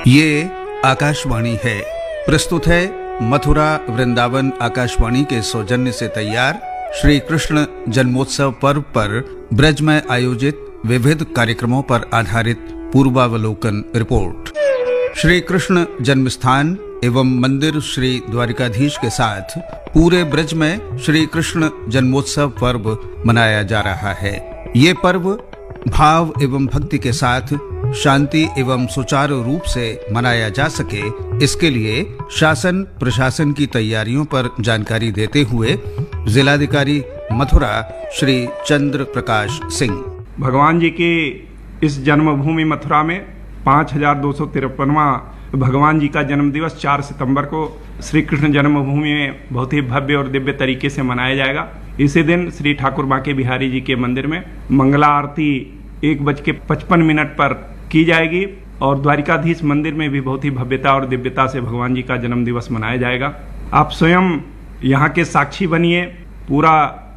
ये आकाशवाणी है। प्रस्तुत है मथुरा वृंदावन आकाशवाणी के सौजन्य से तैयार श्री कृष्ण जन्मोत्सव पर्व पर ब्रज में आयोजित विविध कार्यक्रमों पर आधारित पूर्वावलोकन रिपोर्ट। श्री कृष्ण जन्मस्थान एवं मंदिर श्री द्वारिकाधीश के साथ पूरे ब्रज में श्री कृष्ण जन्मोत्सव पर्व मनाया जा रहा है। ये पर्व भाव एवं भक्ति के साथ शांति एवं सुचारू रूप से मनाया जा सके, इसके लिए शासन प्रशासन की तैयारियों पर जानकारी देते हुए जिलाधिकारी मथुरा श्री चंद्र प्रकाश सिंह। भगवान जी की इस जन्मभूमि मथुरा में 5253वां भगवान जी का जन्म दिवस 4 सितंबर को श्री कृष्ण जन्मभूमि में बहुत ही भव्य और दिव्य तरीके से मनाया जाएगा। इसी दिन श्री ठाकुर बांके बिहारी जी के मंदिर में मंगला आरती 1:55 पर की जाएगी और द्वारिकाधीश मंदिर में भी बहुत ही भव्यता और दिव्यता से भगवान जी का जन्म दिवस मनाया जाएगा। आप स्वयं यहाँ के साक्षी बनिए। पूरा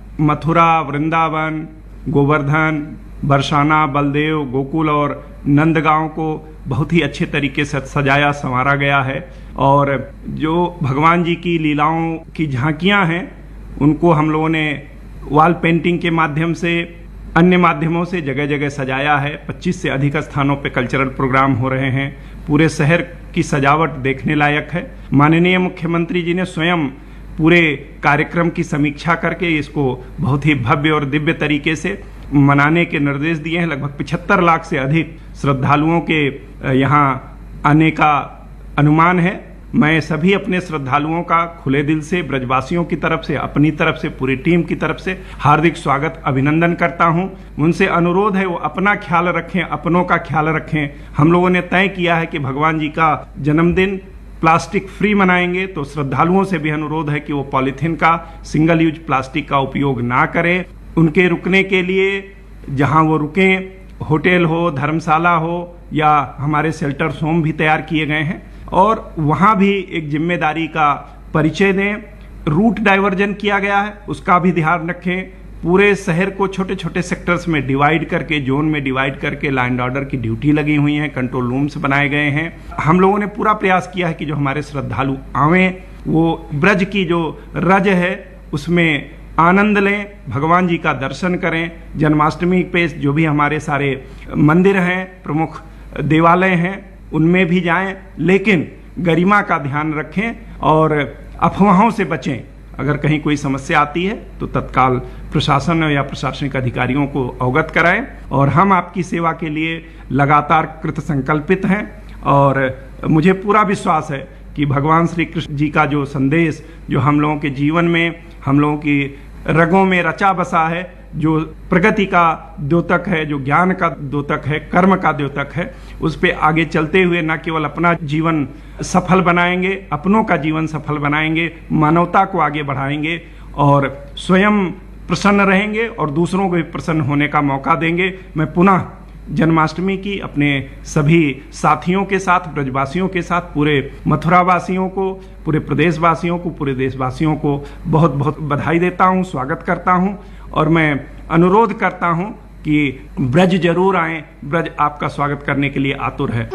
मथुरा, वृंदावन, गोवर्धन, बरसाना, बलदेव, गोकुल और नंदगांव को बहुत ही अच्छे तरीके से सजाया संवारा गया है और जो भगवान जी की लीलाओं की झांकियां हैं उनको हम लोगों ने वॉल पेंटिंग के माध्यम से, अन्य माध्यमों से जगह जगह सजाया है। 25 से अधिक स्थानों पे कल्चरल प्रोग्राम हो रहे हैं। पूरे शहर की सजावट देखने लायक है। माननीय मुख्यमंत्री जी ने स्वयं पूरे कार्यक्रम की समीक्षा करके इसको बहुत ही भव्य और दिव्य तरीके से मनाने के निर्देश दिए हैं। लगभग 75 लाख से अधिक श्रद्धालुओं के यहाँ आने का अनुमान है। मैं सभी अपने श्रद्धालुओं का खुले दिल से, ब्रजवासियों की तरफ से, अपनी तरफ से, पूरी टीम की तरफ से हार्दिक स्वागत, अभिनंदन करता हूं। उनसे अनुरोध है वो अपना ख्याल रखें, अपनों का ख्याल रखें। हम लोगों ने तय किया है कि भगवान जी का जन्मदिन प्लास्टिक फ्री मनाएंगे, तो श्रद्धालुओं से भी अनुरोध है कि वो पॉलीथीन का, सिंगल यूज प्लास्टिक का उपयोग ना करें। उनके रुकने के लिए जहां वो रुकें, होटल हो, धर्मशाला हो या हमारे शेल्टर्स होम भी तैयार किए गए हैं और वहां भी एक जिम्मेदारी का परिचय दें। रूट डाइवर्जन किया गया है, उसका भी ध्यान रखें। पूरे शहर को छोटे छोटे सेक्टर्स में डिवाइड करके, जोन में डिवाइड करके लॉ एंड ऑर्डर की ड्यूटी लगी हुई है, कंट्रोल रूम्स बनाए गए हैं। हम लोगों ने पूरा प्रयास किया है कि जो हमारे श्रद्धालु आवें वो ब्रज की जो रज है उसमें आनंद लें, भगवान जी का दर्शन करें। जन्माष्टमी पे जो भी हमारे सारे मंदिर हैं, प्रमुख देवालय हैं, उनमें भी जाएं, लेकिन गरिमा का ध्यान रखें और अफवाहों से बचें। अगर कहीं कोई समस्या आती है तो तत्काल प्रशासन या प्रशासनिक अधिकारियों को अवगत कराएं और हम आपकी सेवा के लिए लगातार कृत संकल्पित हैं और मुझे पूरा विश्वास है कि भगवान श्री कृष्ण जी का जो संदेश जो हम लोगों के जीवन में, हम लोगों की रगों में रचा बसा है, जो प्रगति का द्योतक है, जो ज्ञान का द्योतक है, कर्म का द्योतक है, उस पे आगे चलते हुए न केवल अपना जीवन सफल बनाएंगे, अपनों का जीवन सफल बनाएंगे, मानवता को आगे बढ़ाएंगे और स्वयं प्रसन्न रहेंगे और दूसरों को भी प्रसन्न होने का मौका देंगे। मैं पुनः जन्माष्टमी की अपने सभी साथियों के साथ, ब्रजवासियों के साथ, पूरे मथुरा वासियों को, पूरे प्रदेशवासियों को, पूरे देशवासियों को बहुत बहुत बधाई देता हूं, स्वागत करता हूं और मैं अनुरोध करता हूं कि ब्रज जरूर आएं। ब्रज आपका स्वागत करने के लिए आतुर है।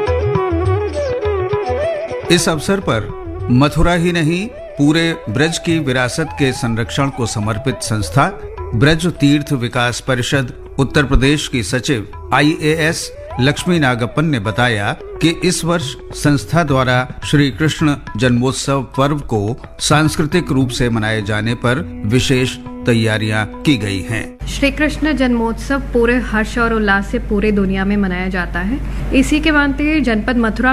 इस अवसर पर मथुरा ही नहीं, पूरे ब्रज की विरासत के संरक्षण को समर्पित संस्था ब्रज तीर्थ विकास परिषद उत्तर प्रदेश की सचिव IAS लक्ष्मी नागप्पन ने बताया कि इस वर्ष संस्था द्वारा श्री कृष्ण जन्मोत्सव पर्व को सांस्कृतिक रूप से मनाए जाने पर विशेष तैयारियां की गई हैं। श्री कृष्ण जन्मोत्सव पूरे हर्ष और उल्लास से पूरे दुनिया में मनाया जाता है। इसी के मानते जनपद मथुरा